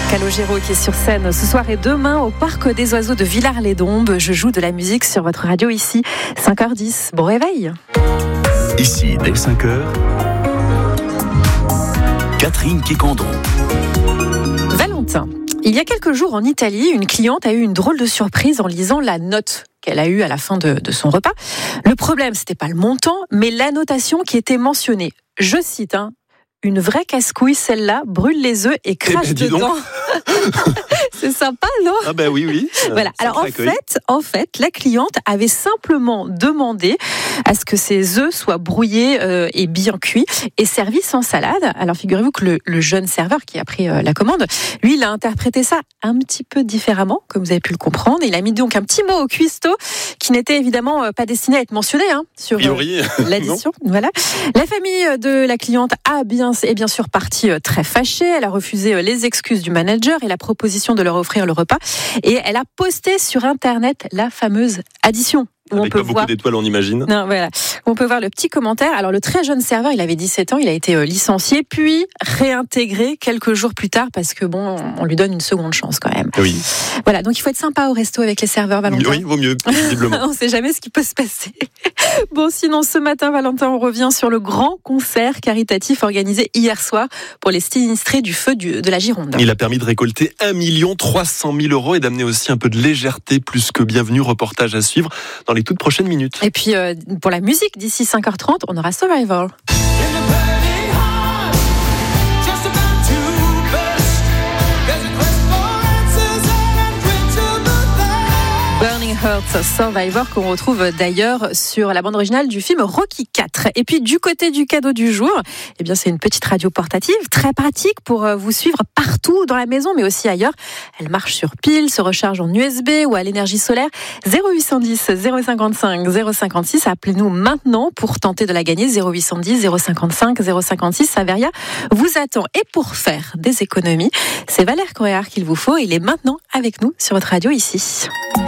Calogero qui est sur scène ce soir et demain au Parc des Oiseaux de Villars-les-Dombes. Je joue de la musique sur votre radio ici, 5h10. Bon réveil. Ici, dès 5h, Catherine Quécandon. Valentin, il y a quelques jours en Italie, une cliente a eu une drôle de surprise en lisant la note qu'elle a eue à la fin de son repas. Le problème, c'était pas le montant, mais l'annotation qui était mentionnée. Je cite, une vraie casse-couille, celle-là, brûle les œufs et crache dedans. C'est sympa, non ? Ah ben oui. Voilà. Alors en fait, la cliente avait simplement demandé à ce que ses œufs soient brouillés et bien cuits et servis sans salade. Alors figurez-vous que le jeune serveur qui a pris la commande, lui, il a interprété ça un petit peu différemment, comme vous avez pu le comprendre. Il a mis donc un petit mot au cuistot qui n'était évidemment pas destiné à être mentionné sur l'addition. Voilà. La famille de la cliente est bien sûr partie très fâchée. Elle a refusé les excuses du manager et la proposition de leur offrir le repas. Et elle a posté sur Internet la fameuse addition. Avec pas beaucoup d'étoiles, on imagine. Non, voilà. On peut voir le petit commentaire. Alors, le très jeune serveur, il avait 17 ans, il a été licencié, puis réintégré quelques jours plus tard, parce que on lui donne une seconde chance quand même. Oui. Voilà, donc il faut être sympa au resto avec les serveurs, Valentin. Oui, vaut mieux, visiblement. On ne sait jamais ce qui peut se passer. Bon, sinon, ce matin, Valentin, on revient sur le grand concert caritatif organisé hier soir pour les sinistrés du feu de la Gironde. Il a permis de récolter 1 300 000 € et d'amener aussi un peu de légèreté plus que bienvenue. Reportage à suivre dans les toutes prochaines minutes. Et puis, pour la musique, d'ici 5h30, on aura Survivor. Burning Hearts, Survivor, qu'on retrouve d'ailleurs sur la bande originale du film Rocky IV. Et puis du côté du cadeau du jour, c'est une petite radio portative, très pratique pour vous suivre partout dans la maison, mais aussi ailleurs. Elle marche sur pile, se recharge en USB ou à l'énergie solaire. 0810 055 056, appelez-nous maintenant pour tenter de la gagner. 0810 055 056, Saveria vous attend. Et pour faire des économies, c'est Valère Coréard qu'il vous faut. Il est maintenant avec nous sur votre radio ici.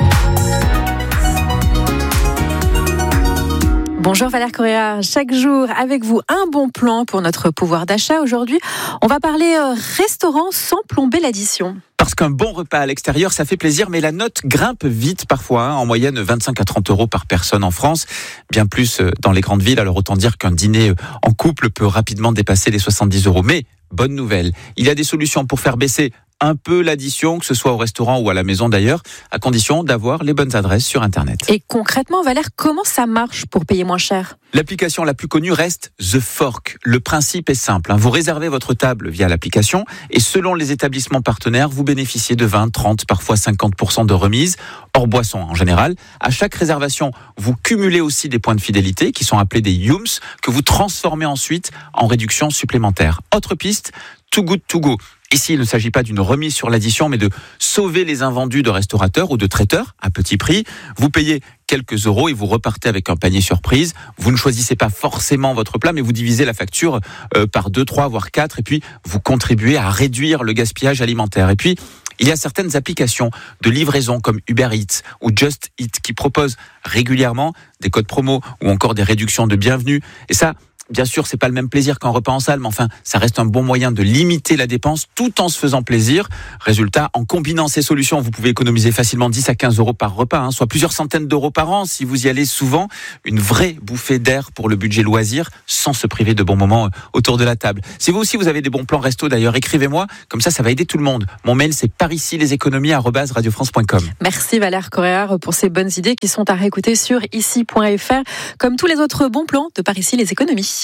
Bonjour Valère Coréard, chaque jour avec vous un bon plan pour notre pouvoir d'achat. Aujourd'hui, on va parler restaurant sans plomber l'addition. Parce qu'un bon repas à l'extérieur, ça fait plaisir, mais la note grimpe vite parfois, en moyenne 25 à 30 € par personne en France, bien plus dans les grandes villes. Alors autant dire qu'un dîner en couple peut rapidement dépasser les 70 €. Mais bonne nouvelle, il y a des solutions pour faire baisser un peu l'addition, que ce soit au restaurant ou à la maison d'ailleurs, à condition d'avoir les bonnes adresses sur Internet. Et concrètement, Valère, comment ça marche pour payer moins cher ? L'application la plus connue reste The Fork. Le principe est simple. Vous réservez votre table via l'application et selon les établissements partenaires, vous bénéficiez de 20, 30, parfois 50% de remise, hors boisson en général. À chaque réservation, vous cumulez aussi des points de fidélité qui sont appelés des Yums, que vous transformez ensuite en réduction supplémentaire. Autre piste, Too Good To Go. Ici, il ne s'agit pas d'une remise sur l'addition, mais de sauver les invendus de restaurateurs ou de traiteurs à petit prix. Vous payez quelques euros et vous repartez avec un panier surprise. Vous ne choisissez pas forcément votre plat, mais vous divisez la facture par 2, 3, voire 4, et puis vous contribuez à réduire le gaspillage alimentaire. Et puis, il y a certaines applications de livraison comme Uber Eats ou Just Eat qui proposent régulièrement des codes promo ou encore des réductions de bienvenue. Et ça, bien sûr, c'est pas le même plaisir qu'un repas en salle, mais enfin, ça reste un bon moyen de limiter la dépense tout en se faisant plaisir. Résultat, en combinant ces solutions, vous pouvez économiser facilement 10 à 15 € par repas, soit plusieurs centaines d'euros par an si vous y allez souvent. Une vraie bouffée d'air pour le budget loisir, sans se priver de bons moments autour de la table. Si vous aussi, vous avez des bons plans resto d'ailleurs, écrivez-moi, comme ça va aider tout le monde. Mon mail, c'est paricileséconomies@radiofrance.com. Merci Valère Coréard pour ces bonnes idées qui sont à réécouter sur ici.fr, comme tous les autres bons plans de Par ici les économies.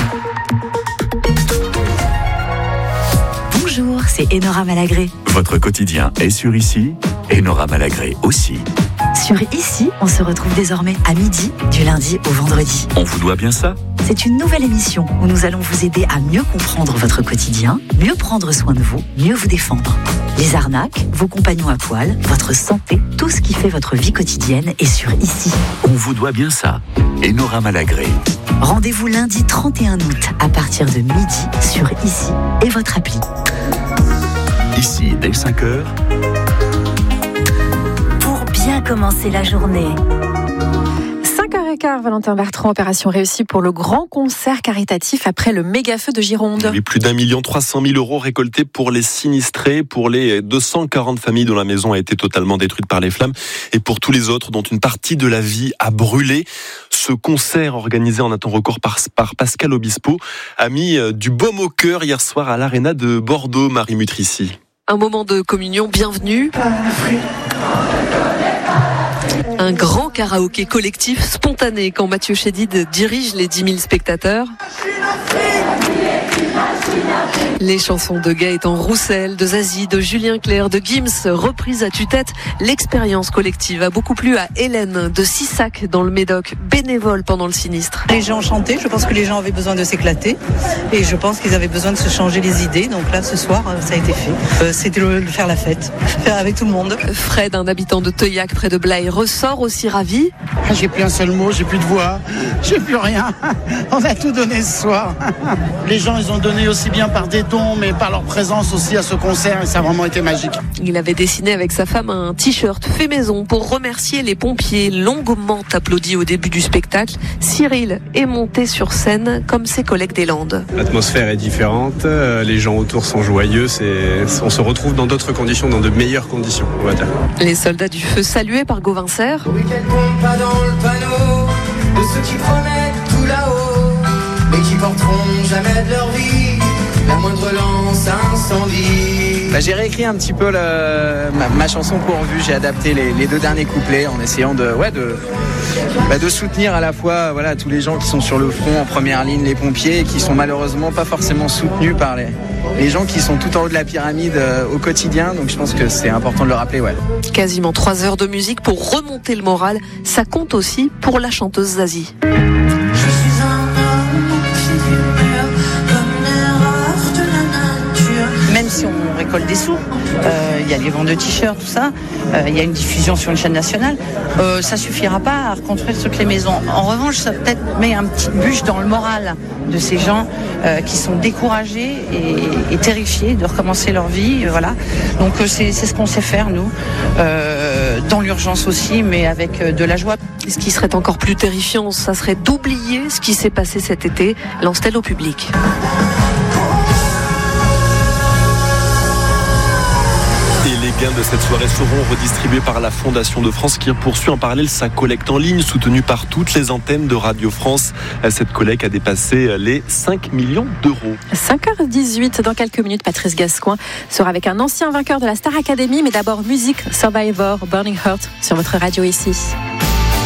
Bonjour, c'est Enora Malagré. Votre quotidien est sur Ici, Enora Malagré aussi. Sur Ici, on se retrouve désormais à midi, du lundi au vendredi. On vous doit bien ça ? C'est une nouvelle émission où nous allons vous aider à mieux comprendre votre quotidien, mieux prendre soin de vous, mieux vous défendre. Les arnaques, vos compagnons à poil, votre santé, tout ce qui fait votre vie quotidienne est sur Ici. On vous doit bien ça, Enora Malagré. Rendez-vous lundi 31 août à partir de midi sur Ici et votre appli. Ici, dès 5h. Pour bien commencer la journée. 5h15 Cher Valentin Bertrand, opération réussie pour le grand concert caritatif après le méga-feu de Gironde. Oui, plus d'1 300 000 € récoltés pour les sinistrés, pour les 240 familles dont la maison a été totalement détruite par les flammes et pour tous les autres dont une partie de la vie a brûlé. Ce concert organisé en un temps record par Pascal Obispo a mis du baume au cœur hier soir à l'Arena de Bordeaux, Marie Mutrici. Un moment de communion bienvenue. Un grand karaoké collectif spontané quand Mathieu Chédid dirige les 10 000 spectateurs. Les chansons de Gaëtan Roussel, de Zazie, de Julien Clerc, de Gims, reprises à tue-tête. L'expérience collective a beaucoup plu à Hélène de Sissac dans le Médoc, bénévole pendant le sinistre. Les gens chantaient, je pense que les gens avaient besoin de s'éclater et je pense qu'ils avaient besoin de se changer les idées. Donc là, ce soir, ça a été fait. C'était de faire la fête, faire avec tout le monde. Fred, un habitant de Teuillac près de Blaye, ressort aussi ravi. J'ai plus un seul mot, j'ai plus de voix, j'ai plus rien. On a tout donné ce soir. Les gens, ils ont donné aussi bien par des dons, mais par leur présence aussi à ce concert, et ça a vraiment été magique. Il avait dessiné avec sa femme un t-shirt fait maison pour remercier les pompiers, longuement applaudis au début du spectacle. Cyril est monté sur scène comme ses collègues des Landes. L'atmosphère est différente, les gens autour sont joyeux, on se retrouve dans d'autres conditions, dans de meilleures conditions, on va dire. Les soldats du feu salués par Gauvin Serre. Oui, qu'elle compte pas dans le panneau de ceux qui promettent tout là-haut, mais qui porteront jamais de leur vie la moindre lance incendie. J'ai réécrit un petit peu ma chanson pour Vue. J'ai adapté les 2 derniers couplets en essayant de soutenir à la fois tous les gens qui sont sur le front en première ligne, les pompiers, et qui sont malheureusement pas forcément soutenus par les gens qui sont tout en haut de la pyramide au quotidien. Donc je pense que c'est important de le rappeler. Ouais. Quasiment 3 heures de musique pour remonter le moral. Ça compte aussi pour la chanteuse Zazie. Même si on récolte des sous, il y a les ventes de t-shirts, tout ça, il y a une diffusion sur une chaîne nationale, ça suffira pas à reconstruire toutes les maisons. En revanche, ça peut-être met un petit bûche dans le moral de ces gens qui sont découragés et terrifiés de recommencer leur vie. Voilà. Donc c'est ce qu'on sait faire, nous, dans l'urgence aussi, mais avec de la joie. Et ce qui serait encore plus terrifiant, ça serait d'oublier ce qui s'est passé cet été, lance-t-elle au public. Les gains de cette soirée seront redistribués par la Fondation de France qui poursuit en parallèle sa collecte en ligne soutenue par toutes les antennes de Radio France. Cette collecte a dépassé les 5 millions d'euros. 5h18, dans quelques minutes, Patrice Gascoin sera avec un ancien vainqueur de la Star Academy, mais d'abord musique, Survivor, Burning Heart sur votre radio ici.